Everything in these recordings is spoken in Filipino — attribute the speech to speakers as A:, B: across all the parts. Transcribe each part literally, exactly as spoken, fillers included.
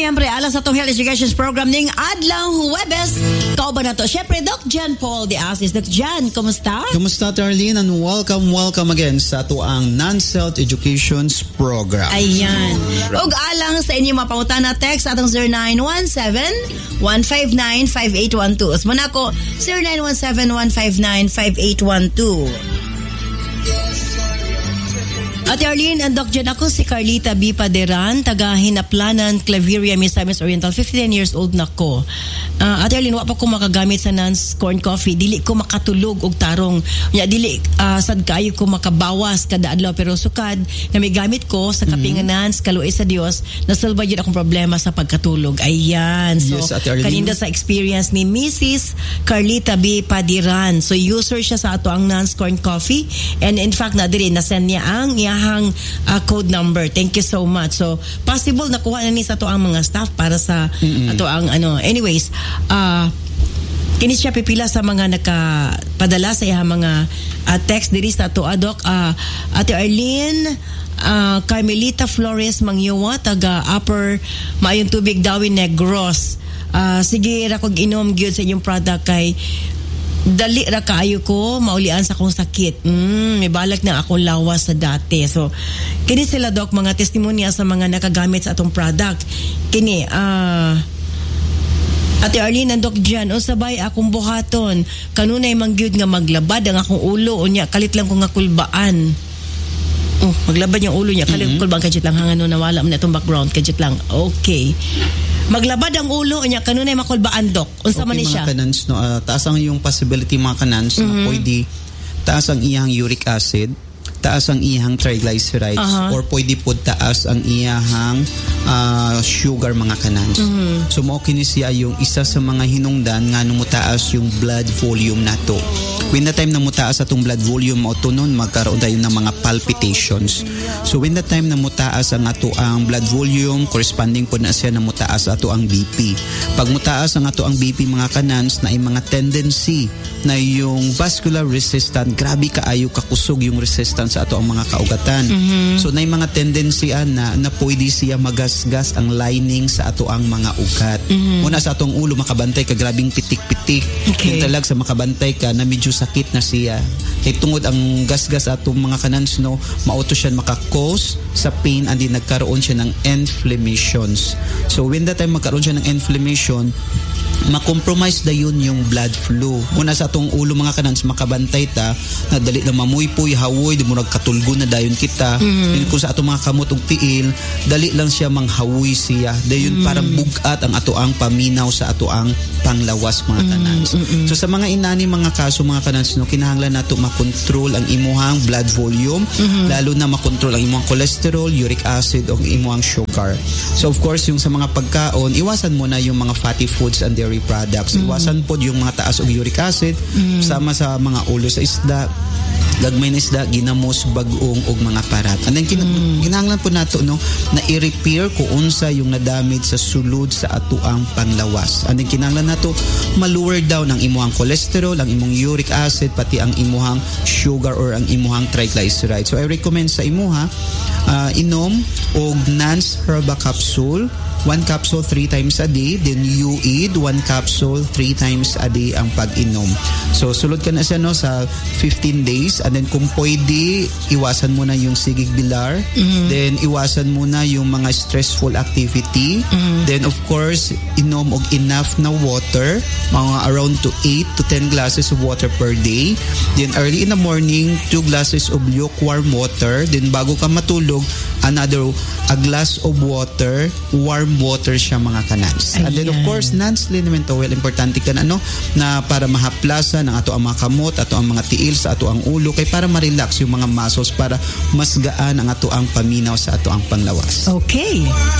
A: siyempre, alas sa itong Health Education Program ning Adlang Huwebes. Kauban na to. Siyempre, Doc Jan Paul de Asis. Doc Jan, kumusta?
B: Kumusta, Tarlene? And welcome, welcome again sa ito ang Non-Health Education Program.
A: Ayan. Ug alang sa inyo mapangutan na text atong zero nine one seven, one five nine, five eight one two. Usman ako, zero nine one seven, one five nine, five eight one two. At Arlene and Doc Jan, ako si Carlita B. Paderan, taga Hinaplanan, Claveria, Misamis Oriental, fifty-nine years old na ko. Uh, at Arlene, wapa ko makagamit sa Nance Corn Coffee, dili ko makatulog og tarong. Ya, dili uh, sad kayo ko makabawas kada adlaw, pero sukad na may gamit ko sa kapingan mm-hmm. Nance, kaluoy sa Dios, nasolba yun akong problema sa pagkatulog. Ayan. So, yes, kaninda sa experience ni Missus Carlita B. Paderan. So, user siya sa ato ang Nance Corn Coffee, and in fact, na dili, nasend niya ang hang uh, code number. Thank you so much. So possible nakuha na ni sa to ang mga staff para sa mm-hmm. ato ang ano. Anyways, uh, kini siya pipila sa mga nakapadala sa iya mga uh, text diri sa to adok uh, Ate Arlene uh, Carmelita Flores Mangyowa taga Upper Maayong Tubig Dawin Negros. Uh, sige ra kog inom gyud sa inyong product kay dali ra kaayo ko maulian sa akong sakit. Mm, may balak na akong lawas sa dati. So, kini sila Doc, mga testimonya sa mga nakagamit sa atong product. Kini, ah, uh, Ate Arlene and Doc Jan, o sabay akong buhaton. Kanunay mangyud nga maglabad ang akong ulo. O niya, kalit lang ko nga kulbaan. Oh, maglabad yung ulo niya. Kalit mm-hmm. kulbaan, kajit lang hangano nawala mo na itong background. Kajit lang. Okay. Maglabad ang ulo niya kanunay makulbaan Doc. Unsa man ni siya?
B: Okay, mga kanans, no, uh, taas ang yung possibility mga kanans mm-hmm. na pwede taas ang iyang uric acid, taas ang iyang triglycerides, uh-huh. or pwede po taas ang iyang uh, sugar mga kanans. Mm-hmm. So mo kini siya yung isa sa mga hinungdan nga nung mutaas yung blood volume nato. When the time na mutaas atong blood volume mo to nun magkaroon tayo ng mga palpitations. So when the time na mutaas ang ato ang blood volume, corresponding po na siya na mutaas ato ang B P. Pag mutaas ang ato ang B P mga kanans na ay mga tendency na yung vascular resistant, grabe kaayo kakusog yung resistance sa ato ang mga kaugatan. Mm-hmm. So na yung mga tendency na na pwede siya magasgas ang lining sa ato ang mga ugat. Mm-hmm. Muna sa atong ulo makabantay ka grabing pitik-pitik. Okay. Yung talag sa makabantay ka na medyo sakit na siya. Kaya tungod ang gasgas atong mga kanans no, mauto siya maka-cause sa pain and din nagkaroon siya ng inflammations. So when that time magkaroon siya ng inflammation, makompromise na yun yung blood flow. Muna sa atong ulo mga kanans makabantay ta na dali na mamuypoy, hawoy, di mo nagkatulgo na dayon kita. Mm-hmm. And kung sa atong mga kamot ug tiil, dali lang siya manghawoy siya. Dayon mm-hmm. parang bugat ang ato ang paminaw sa ato ang panglawas mga kanans. Mm-hmm. So sa mga inani mga kaso mga kanans no, kinahanglan nato makontrol ang imuhang blood volume, mm-hmm. lalo na makontrol ang imuhang cholesterol, uric acid o imuhang sugar. So of course yung sa mga pagkaon, iwasan mo na yung mga fatty foods and dairy products. Mm-hmm. Iwasan po yung mga taas og uric acid, mm-hmm. sama sa mga ulo sa isda, gagmay na isda, ginamos, bagong og mga parat. And then kin- mm. kinahanglan po nato no na i-repair kung unsa yung na-damage sa sulod sa atuang panglawas. And then kinahanglan nato ma-lower down ang imuhang cholesterol, ang imong uric acid, pati ang imuhang sugar or ang imuhang triglycerides. So I recommend sa imuha uh, inom og Nance Herba Capsule, one capsule three times a day, then you eat one capsule three times a day ang pag-inom. So sulod ka na siya no sa fifteen days, and then kung pwede iwasan mo na yung sigig bilar, mm-hmm. then iwasan mo na yung mga stressful activity, mm-hmm. then of course inom og enough na water, mga around to eight to ten glasses of water per day, then early in the morning two glasses of lukewarm water, then bago ka matulog another a glass of water, warm water siya mga kanans. And then of course Nance liniment oil, importante kan ano na para mahaplasan ang ato ang mga kamot, ato ang mga tiil sa ato ang ulo, kay para ma-relax yung mga muscles, para mas gaan ang ato ang paminaw sa ato ang panglawas.
A: Okay.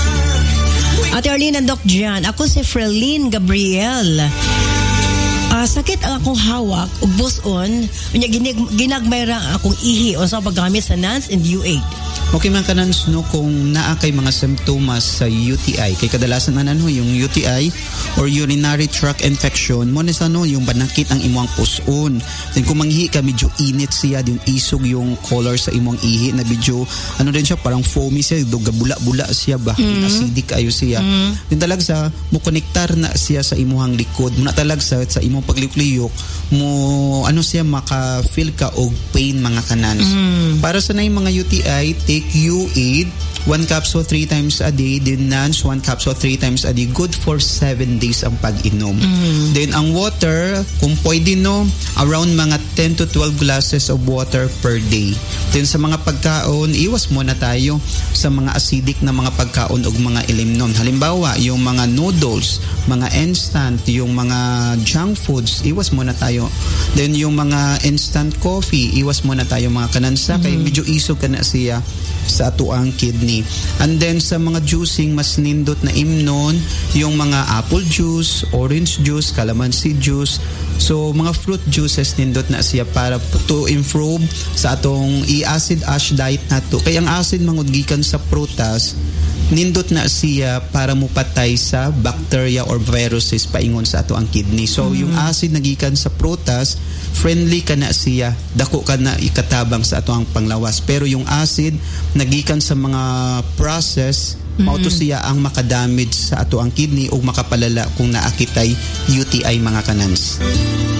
A: Ate Arlene and Doc Jan, ako si Freline Gabriel. Uh, sakit ang akong hawak ug buson, unya ginig ginagmay ra akong ihi unsa paggamit sa Nance and U eight.
B: Okay man kanans no kung naa kay mga symptoms sa U T I kay kadalasan man ano yung U T I or urinary tract infection mo ni sa no yung banakit ang imong puson. Then kung manghi ka medyo init siya yung isog yung color sa imong ihi na medyo ano din siya parang foamy siya do gabula-bula siya ba mm-hmm. acidic ayo siya. Mm-hmm. Then talag sa mo konektar na siya sa imong likod mo na talag sa sa imong pagliyok mo ano siya maka feel ka og pain mga kanans. Mm-hmm. Para sa nay mga U T I take U-Aid, one capsule three times a day, then Nance, one capsule three times a day. Good for seven days ang pag-inom. Mm. Then ang water, kung pwede no, around mga ten to twelve glasses of water per day. Then sa mga pagkaon, iwas muna tayo sa mga acidic na mga pagkaon o mga ilimnon. Halimbawa, yung mga noodles, mga instant, yung mga junk foods, iwas muna tayo. Then yung mga instant coffee, iwas muna tayo mga kanansa, mm-hmm. kaya medyo isog ka na siya sa ato ang kidney. And then sa mga juicing, mas nindot na imnon, yung mga apple juice, orange juice, calamansi juice. So mga fruit juices nindot na siya para to improve sa atong i-acid ash diet nato. Kaya ang acid mangudgikan sa prutas, nindot na siya para mupatay sa bacteria or viruses paingon sa ato ang kidney. So mm-hmm. yung acid nagikan sa prutas, friendly ka na siya, dako ka na ikatabang sa ato ang panglawas. Pero yung acid nagikan sa mga process, mm-hmm. mauto siya ang makadamage sa ato ang kidney o makapalala kung naakitay U T I mga kanans.